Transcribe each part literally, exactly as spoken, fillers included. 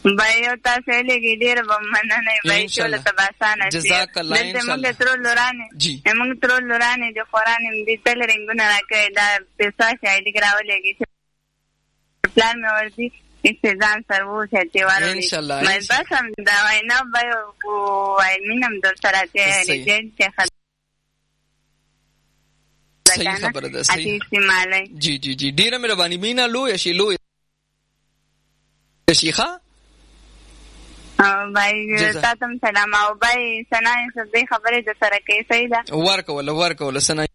بایو تاسو لګي ډیر بمننه بای ټول ته باسانه جزاک الله ان شاء الله. موږ تر لورانه جی موږ تر لورانه د قران دې تل رنگونه راکړي دا پیسې شاید ګراولېږي پلان مې ورتي استعداد سرو شته واره ان شاء الله. مې بس هم دا وینا بایو وای مینم در سره ته ریجنټ څخه صحیح خبره ده. صحیح جی جی جی ډیره مهرباني مینا لو یا شی لو شیخه بای تاسو سلام او بای سنا دې خبره د سره کې صحیح ده ورکول ورکول سنا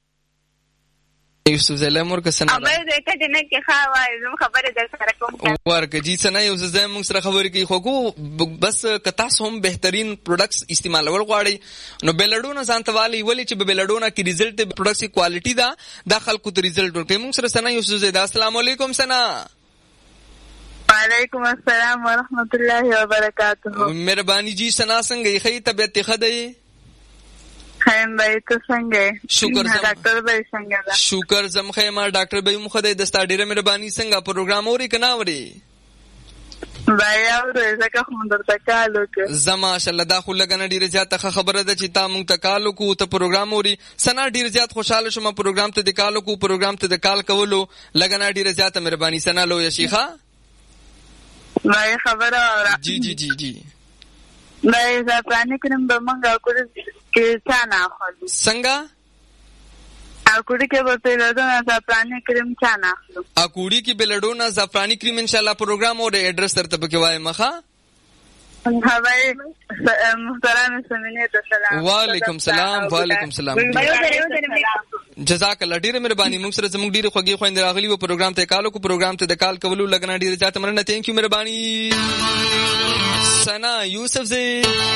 یوسف زلم ورک سنا او بای دې کته نه کې خاوای زم خبره د سره کوم ورک جی سنا یوسف زلم موږ سره خبرې کوي خو کو بس کتا هم بهترین پروډکټس استعمالول غواړي نو بلډونه ځانتوالي ولی چې بلډونه کې ریزلټ پروډکټس کی کوالټي دا د خلکو ته ریزلټ ورکوي. موږ سره سنا یوسف زید السلام علیکم سنا. وعلیکم السلام ورحمۃ اللہ وبرکاتہ. مهربانی جی سنا څنګه یې طبیعت ښه ده؟ خیم بھائی تو څنګه؟ شکر زم ډاکټر بھائی څنګه ده؟ شکر زم خیمه ډاکټر بھائی مخ دې دستا ډیره مهربانی څنګه پروګرام اوري کنه اوري؟ بھائی اوري زکه خو درته کالو کې زما ماشاءالله دا خو لګنه ډیره زیاته خبره ده چې تا مونږ ته کالو کو ته پروګرام اوري. سنا ډیره زیات خوشاله شوم پروګرام ته د کالو کو پروګرام ته د کال کولو لګنه ډیره زیاته مهربانی سنا لو یا شیخه بھائی خبر اورا جی جی جی جی بھائی زعفرانی کریم به مونږه کور کې چا نه اخلو څنګه اکوړي کې به بلډونه زعفرانی کریم چا نه اخلو اکوړي کې بلډونه زعفرانی کریم ان شاء الله پروګرام او ایڈریس درته پکې وایم مخه هاوی محترم سمینه ته سلام. وعلیکم سلام وعلیکم سلام. جزاک الله ډیره مهرباني. موږ سره زموږ ډیره خوږی خويند راغلی و پروګرام ته کالو کو پروګرام ته د کال کولو لګنا ډیره ځاته مننه. ثانک یو مهرباني سنا یوسف زی.